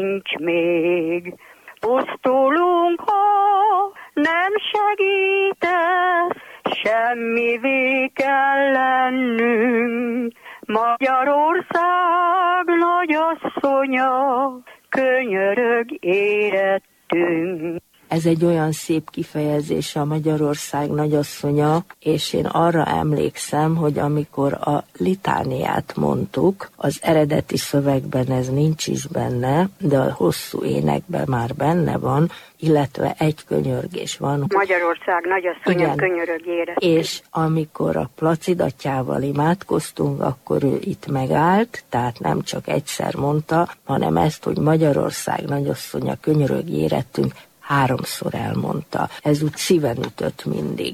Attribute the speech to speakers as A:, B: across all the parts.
A: nincs még. Pusztulunk, ha nem segítesz, semmivé kell lennünk. Magyarország nagyasszonya, könyörög érettünk.
B: Ez egy olyan szép kifejezés, a Magyarország nagyasszonya, és én arra emlékszem, hogy amikor a litániát mondtuk, az eredeti szövegben ez nincs is benne, de a hosszú énekben már benne van, illetve egy könyörgés van.
A: Magyarország nagyasszonya, könyörög érettünk.
B: És amikor a Placid atyával imádkoztunk, akkor ő itt megállt, tehát nem csak egyszer mondta, hanem ezt, hogy Magyarország nagyasszonya, könyörög érettünk, 3-szor elmondta. Ez úgy szíven ütött mindig.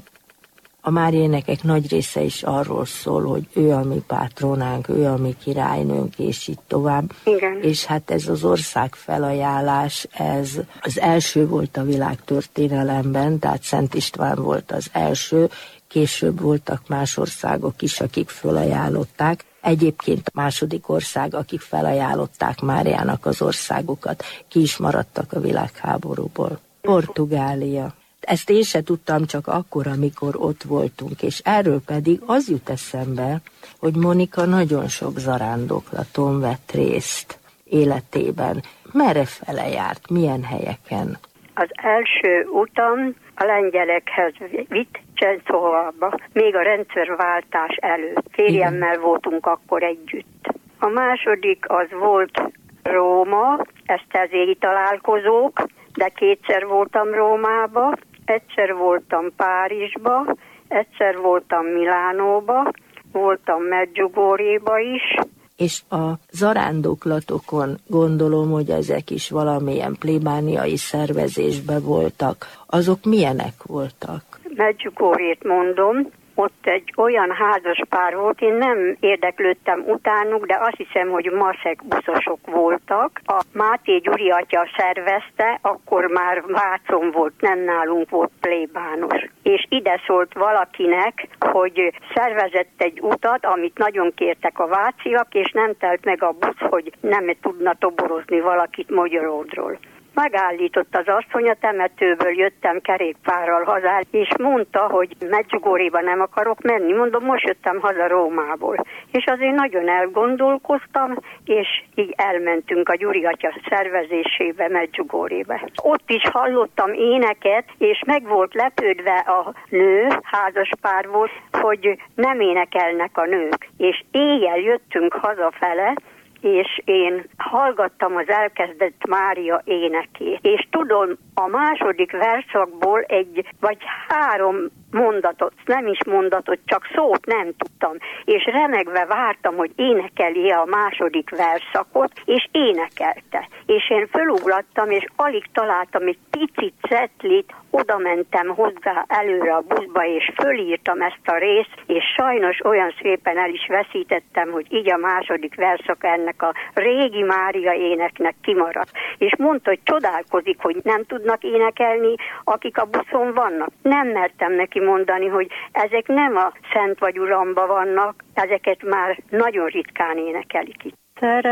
B: A Mária énekek nagy része is arról szól, hogy ő a mi pátronánk, ő a mi királynőnk, és így tovább.
A: Igen.
B: És hát ez az ország felajánlás, ez az első volt a világtörténelemben, tehát Szent István volt az első, később voltak más országok is, akik felajánlották. Egyébként a második ország, akik felajánlották Máriának az országokat, ki is maradtak a világháborúból. Portugália. Ezt én se tudtam csak akkor, amikor ott voltunk, és erről pedig az jut eszembe, hogy Monika nagyon sok zarándoklaton vett részt életében. Merre fele járt, milyen helyeken?
A: Az első utam a lengyelekhez vitt Csenszóvalba, még a rendszerváltás előtt. Férjemmel voltunk akkor együtt. A második az volt Róma, esztergélyi találkozók, de 2-szer voltam Rómába, egyszer voltam Párizsba, egyszer voltam Milánóba, voltam Medjugorjéba is.
B: És a zarándoklatokon gondolom, hogy ezek is valamilyen plébániai szervezésbe voltak. Azok milyenek voltak?
A: Medjugorjét mondom, ott egy olyan házas pár volt, én nem érdeklődtem utánuk, de azt hiszem, hogy maszek buszosok voltak. A Máté Gyuri atya szervezte, akkor már Vácon volt, nem nálunk volt plébános. És ide szólt valakinek, hogy szervezett egy utat, amit nagyon kértek a váciak, és nem telt meg a busz, hogy nem tudna toborozni valakit Magyaródról. Megállított az asszony, a temetőből jöttem kerékpárral haza, és mondta, hogy Medjugorjéba nem akarok menni. Mondom, most jöttem haza Rómából. És azért nagyon elgondolkoztam, és így elmentünk a Gyuri atya szervezésébe, Medjugorjébe. Ott is hallottam éneket, és meg volt lepődve a nő, házaspár volt, hogy nem énekelnek a nők. És éjjel jöttünk hazafele, és én hallgattam az elkezdett Mária énekét. És tudom, a második verszakból 1 vagy 3 mondatot, nem is mondatot, csak szót nem tudtam. És remegve vártam, hogy énekeli a második verszakot, és énekelte. És én fölugrattam, és alig találtam egy picit cetlit, oda mentem hozzá előre a buszba, és fölírtam ezt a részt, és sajnos olyan szépen el is veszítettem, hogy így a második verszak ennek a régi Mária éneknek kimaradt. És mondta, hogy csodálkozik, hogy nem tudnak énekelni, akik a buszon vannak. Nem mertem neki mondani, hogy ezek nem a Szent vagy Uramba vannak, ezeket már nagyon ritkán énekelik itt.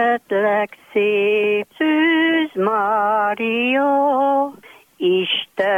A: Szeretlek, szép Szűz Mária, Isten